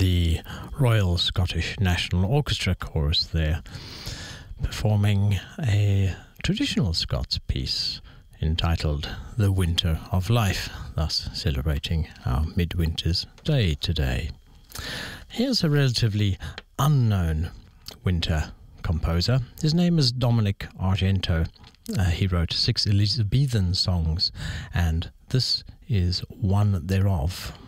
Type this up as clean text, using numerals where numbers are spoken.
the Royal Scottish National Orchestra chorus there, performing a traditional Scots piece entitled The Winter of Life, thus celebrating our Midwinter's Day today. Here's a relatively unknown winter composer. His name is Dominic Argento. He wrote 6 Elizabethan songs, and this is one thereof.